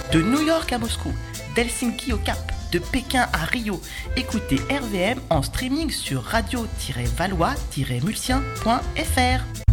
De New York à Moscou, d'Helsinki au Cap, de Pékin à Rio, écoutez RVM en streaming sur radio-valois-mulsien.fr.